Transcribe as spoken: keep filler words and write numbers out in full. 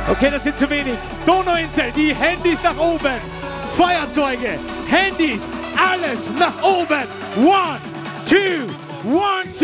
Okay, das sind zu wenig. Donauinsel, die Handys nach oben. Feuerzeuge, Handys, alles nach oben. One, two, one, two.